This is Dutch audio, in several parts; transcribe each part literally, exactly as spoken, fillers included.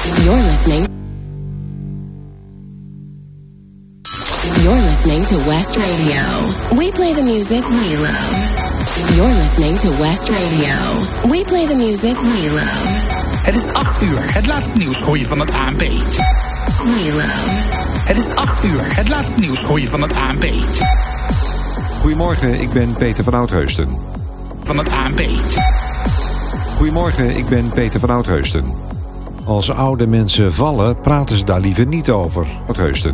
You're listening. You're listening to West Radio. We play the music we love. You're listening to West Radio. We play the music we love. Het is acht uur. Het laatste nieuws hoor je van het A N P. We love. Het is acht uur. Het laatste nieuws hoor je van het A N P. Goedemorgen, ik ben Peter van Oudheusden. Van het A N P. Goedemorgen, ik ben Peter van Oudheusden. Als oude mensen vallen, praten ze daar liever niet over. Oudheusden.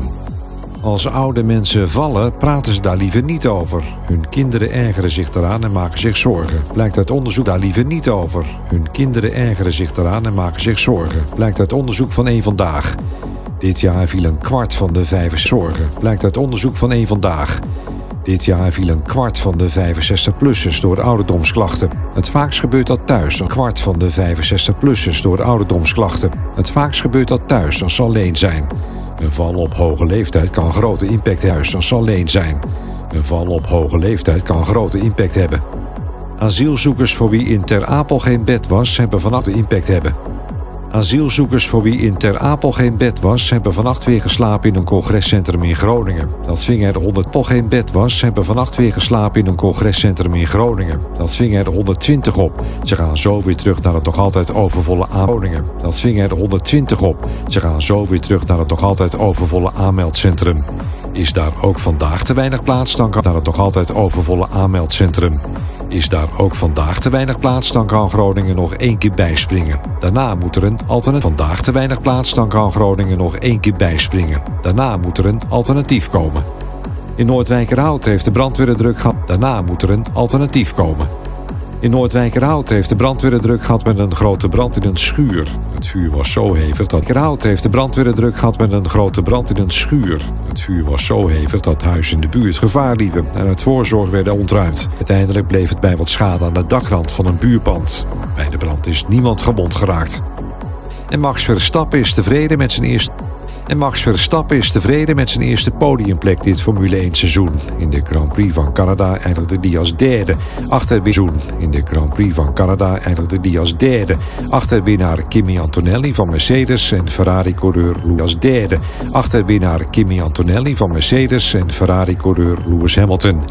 Als oude mensen vallen, praten ze daar liever niet over. Hun kinderen ergeren zich daaraan en maken zich zorgen. Blijkt uit onderzoek daar liever niet over. Hun kinderen ergeren zich daaraan en maken zich zorgen. Blijkt uit onderzoek van één Vandaag. Dit jaar viel een kwart van de vijfenzestig zorgen. Blijkt uit onderzoek van één Vandaag. Dit jaar viel een kwart van de vijfenzestig-plussers door ouderdomsklachten. Het vaakst gebeurt dat thuis. Een kwart van de vijfenzestig-plussers door ouderdomsklachten. Het vaakst gebeurt dat thuis als ze alleen zijn. Een val op hoge leeftijd kan grote impact hebben als ze alleen zijn. Een val op hoge leeftijd kan grote impact hebben. Asielzoekers voor wie in Ter Apel geen bed was, hebben vannacht impact hebben. Asielzoekers voor wie in Ter Apel geen bed was, hebben vannacht weer geslapen in een congrescentrum in Groningen. Dat ving er honderd Apel geen bed was, hebben vannacht weer geslapen in een congrescentrum in Groningen. Dat ving er honderdtwintig op. Ze gaan zo weer terug naar het nog altijd overvolle Groningen. Dat ving er honderdtwintig op. Ze gaan zo weer terug naar het nog altijd overvolle aanmeldcentrum. Is daar ook vandaag te weinig plaats, dan kan naar het nog altijd overvolle aanmeldcentrum. Is daar ook vandaag te weinig plaats, dan kan Groningen nog één keer bijspringen. Daarna moet er een alternatief. Vandaag te weinig plaats, dan kan Groningen nog één keer bijspringen. Daarna moet er een alternatief komen. In Noordwijkerhout heeft de brandweer het druk gehad. Daarna moet er een alternatief komen. In Noordwijkerhout heeft de brandweer het druk gehad met een grote brand in een schuur. Het vuur was zo hevig dat Noordwijkerhout heeft de brandweer het druk gehad met een grote brand in een schuur. Het vuur was zo hevig dat huizen in de buurt gevaar liepen en uit voorzorg werden ontruimd. Uiteindelijk bleef het bij wat schade aan de dakrand van een buurpand. Bij de brand is niemand gewond geraakt. En Max Verstappen is tevreden met zijn eerste... En Max Verstappen is tevreden met zijn eerste podiumplek dit Formule één seizoen. In de Grand Prix van Canada eindigde hij als derde. Achter seizoen. In de Grand Prix van Canada eindigde hij als derde. Achter winnaar Kimi Antonelli van Mercedes en Ferrari-coureur Lewis als derde. Achter winnaar Kimi Antonelli van Mercedes en Ferrari-coureur Lewis Hamilton.